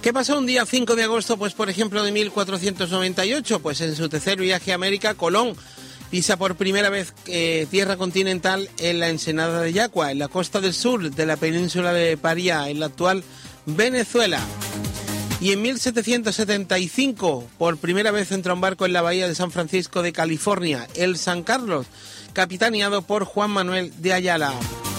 ¿Qué pasó un día 5 de agosto, pues por ejemplo de 1498? Pues en su tercer viaje a América, Colón pisa por primera vez tierra continental en la ensenada de Yaqua, en la costa del sur de la península de Paria, en la actual Venezuela. Y en 1775, por primera vez entra un barco en la bahía de San Francisco de California, el San Carlos, capitaneado por Juan Manuel de Ayala.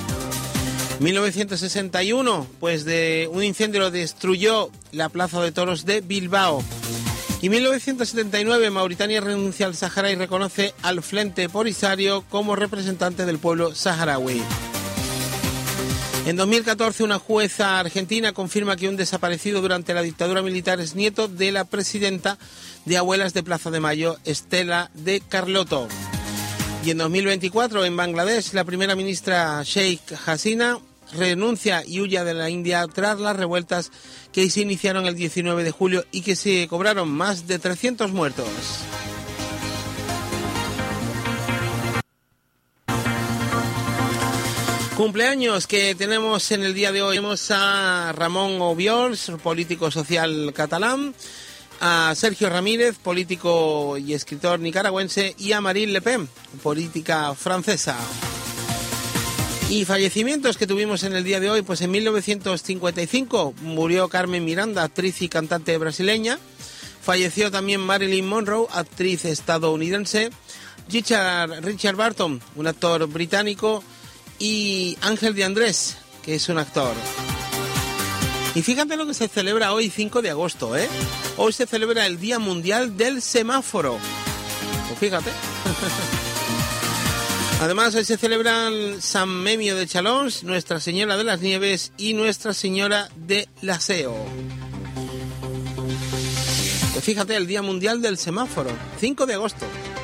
1961, pues de un incendio destruyó la plaza de toros de Bilbao. Y 1979, Mauritania renuncia al Sáhara y reconoce al Frente Polisario como representante del pueblo saharaui. En 2014, una jueza argentina confirma que un desaparecido durante la dictadura militar es nieto de la presidenta de Abuelas de Plaza de Mayo, Estela de Carlotto. Y en 2024, en Bangladesh, la primera ministra Sheikh Hasina renuncia y huye de la India tras las revueltas que se iniciaron el 19 de julio y que se cobraron más de 300 muertos. Cumpleaños que tenemos en el día de hoy. Tenemos a Ramón Obiols, político social catalán, a Sergio Ramírez, político y escritor nicaragüense, y a Marine Le Pen, política francesa. Y fallecimientos que tuvimos en el día de hoy, pues en 1955 murió Carmen Miranda, actriz y cantante brasileña. Falleció también Marilyn Monroe, actriz estadounidense. Richard Burton, un actor británico. Y Ángel de Andrés, que es un actor. Y fíjate lo que se celebra hoy, 5 de agosto, ¿eh? Hoy se celebra el Día Mundial del Semáforo. Pues fíjate. Además, hoy se celebran San Memio de Chalons, Nuestra Señora de las Nieves y Nuestra Señora de Laseo. Pues fíjate, el Día Mundial del Semáforo, 5 de agosto.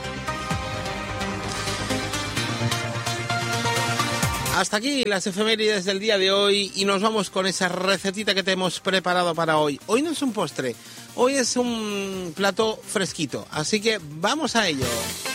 Hasta aquí las efemérides del día de hoy y nos vamos con esa recetita que te hemos preparado para hoy. Hoy no es un postre, hoy es un plato fresquito, así que vamos a ello.